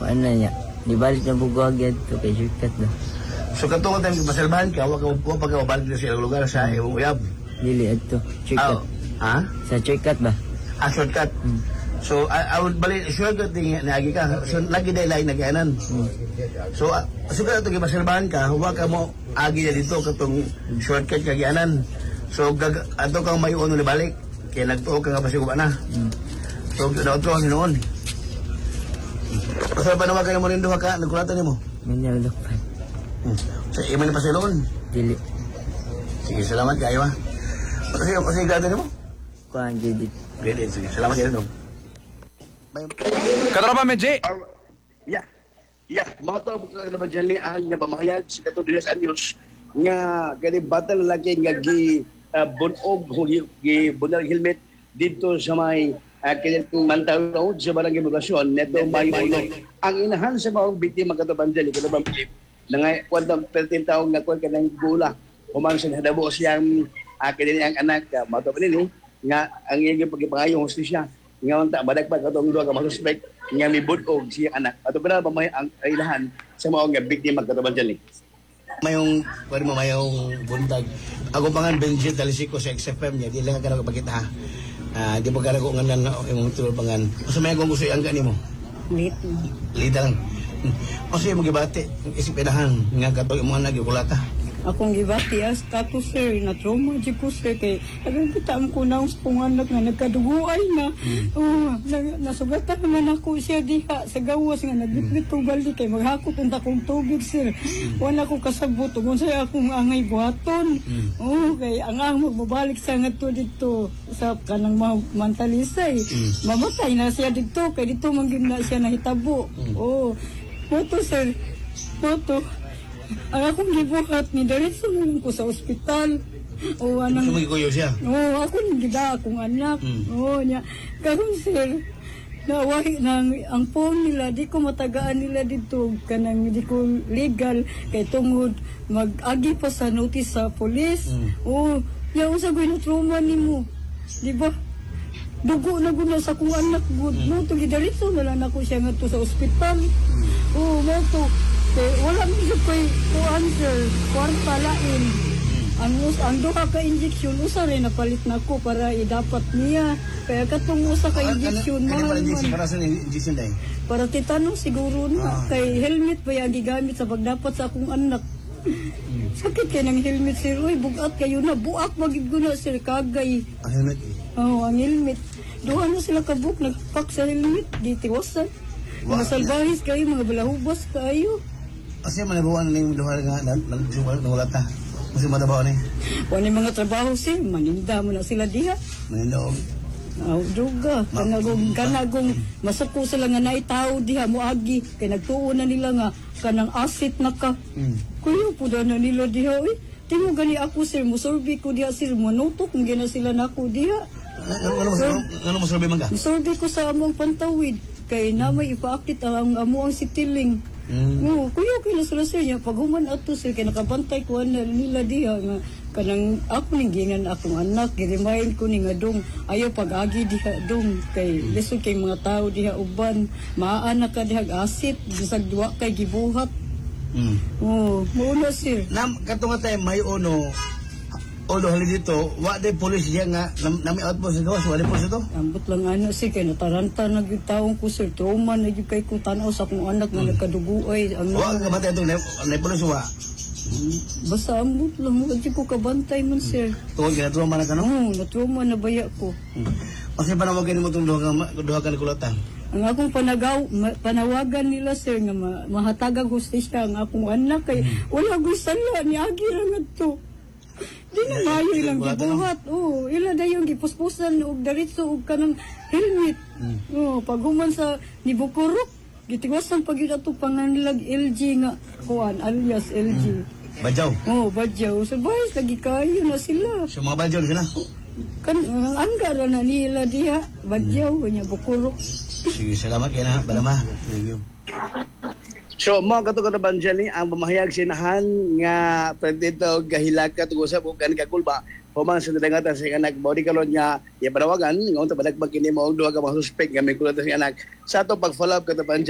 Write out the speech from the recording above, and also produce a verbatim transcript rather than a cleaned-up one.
Ano niya? Nibalik na bugwag yan to kay shortcut na. So katong time masalbahan ka, wag ka pag mabalik na sa ilang lugar sa imong uyab. Dili ato. Shortcut. Ha? Sa shortcut ba? Ah, shortcut. Hmm. So I, I would balik shortcut din naagi ka. So lagi day lain nagayanan. Hmm. So uh, so ka to masalbahan ka, huwag ka mo agi na dito katong shortcut kagayanan. So gag ato kang may uno ni balik kay nagtuo ka nga pasiguba na. Hmm. So nautro ni noon. Pasal pa naman kayo mo rin duha ka, nagkulatan niyo mo? Ganyan lang pa. Hmm. So, iman na pa sa loon? Dili. Sige, salamat kayo ha. Kasi, kasi gada niyo mo? Kuhaan, Judith. Great, sige. Salamat kayo dong. Katropa, Medji! Uh, yeah. Yeah. Mga to, buka naman dyan ang nga pamahayag sa katulad sa anyos nga kani bata lalaki nga gi uh, bunog, gi bunal helmet dito sa may Uh, kaya kung mantawid sa barangay Poblasyon, neto may ulo. Ang inahan sa mga biktima katabanjali, katabang Pilip, na nga kwantang thirteen taong nga kwan ka ng gula, umang sa nadabo siyang uh, kanya ang anak, uh, mato pa nini, nga ang iyong pagkipangayong hostisya, nga unta, badagpag katong doon ka masuspect, nga may budog siyang anak. Ato pa na ba may ang ilahan sa mga nga biktima katabanjali? Mayong, pwede mo mayong buntag. Ako pangan Benji Talisiko sa X F M niya, di lang ka nakapagkita ha. Ah, di ba ka ko nga na imong tulpangan. Asa may kung gusto iangga nimo? Lit. Lita lang. Asa imong gibati isip pedahan nga kato imong anak kulata. Akong gibati as kato sir na trauma di ko sir kay alam kita ang kunaw sa panganak nga nagkaduguay na. Hmm. Oh, na, nasugatan naman ako siya diha sa gawas nga nagbitbit kong baldi kay maghakot unta kong tubig sir. Hmm. Wala ko kasabot kung sa akong angay buhaton. Hmm. Oh, kay ang ang magbabalik sa ngadto dito sa kanang mantalisay. Hmm. Mamatay na siya dito kay dito man gyud na siya nahitabo. Hmm. Oh. Moto sir. Moto. Ang akong gibuhat ni diretso naman ko sa ospital. O anang sumikuyo siya. O ako nang gida akong anak. Mm. O nya karon sir nawahi nang ang phone nila di ko matagaan nila dito kanang di ko legal kay tungod mag-agi pa sa notice sa police. Mm. O nya usa ko na trauma nimo. Di ba? Dugo na guna sa kong anak gud. Mm. Mo to gidiretso na lang ako siya ngadto sa ospital. Mm. O mo to kay wala mi gyud koy ko answer kwarta lain. Ang us ang duha ka injection usa rin napalit nako para idapat niya. Kaya katong usa ka injection mo. Ano man para sa injection dai? Para titanong siguro na ah. Kay helmet ba yung gigamit sa pagdapat sa akong anak. Hmm. Sakit kay ng helmet sir. Uy, bugat kayo na. Buak magig na sir kagay. Ang helmet? Oo, oh, ang helmet. Duha na sila kabuk nagpak sa helmet. Gitiwasan. Mga salbahis kayo, mga balahubas kayo. Kasi manabuan na yung duha nga nangulata. Kasi manabuan eh. Wala mga trabaho sir, maninda mo na sila diha. Maninda o. Oh, duga. Kanagong, kanagong masuko sila nga naitaw diha mo agi. Kaya nagtuo na nila nga kanang asit na ka. Hmm. Kuya po na nila diha. Uy, tingnan gani ako sir, musurbi ko diha sir. Manutok, hindi na sila nako diha. Ano musurbi man ka? Musurbi ko sa among pantawid. Kaya na may ipaakit ang amo ang sitiling. Mm. No, kuya okay na sila sir niya. Pag human ato sir, kaya nakabantay ko na nila diha nga kanang ako ning gingan akong anak, girimayin ko ni nga dong ayaw pag-agi diha dong kay mm. lisod kay mga tao diha uban maana ka diha asit bisag duwa kay gibuhat. Mm. Oh, muna sir. Nam katong tay may uno Odo hali dito, wa de police diya nga nami out po sa gawas, wa de police to. Ambot lang ano si kay nataranta na gyud taong ko sir, trauma na gyud kay ko tan-aw sa akong anak nga hmm. nagkaduguay. Ang wa ka batay to na police wa. Basta ambot lang mo gyud ko kabantay man sir. Tuod ka trauma na kano? Oo, na trauma na baya ko. Kasi pa naman mo tong duha ka duha ka kulatan. Ang akong panagaw panawagan nila sir nga ma, mahatagag hustisya ang akong anak kay hmm. wala gusto la ni agi ra ngadto. Di na mayo ilang gibuhat. Oo, ila na yung gipuspusan og daritso og kanang helmet. Mm. Oo, pag human sa Nibukurok, gitiwasan pag yun ato panganilag L G nga kuan alias L G. Mm. Badyaw? Oo, badyaw. So, boys, lagi kayo na sila. So, mga badyaw sila? Kan, ang anggara na nila diha. Badyaw, mm. kanya Bukurok. Sige, salamat kayo na, Balama. Thank you. So, mga katong Banjali, ang pamahayag sinahan nga pwedito gahilaka tugusap o kan kakulba human sa nadangatan sa anak body kalon nga ipanawagan nga unta badag magkini mo og duha ka mga suspect nga may kulatan sa anak sa ato pag follow up katong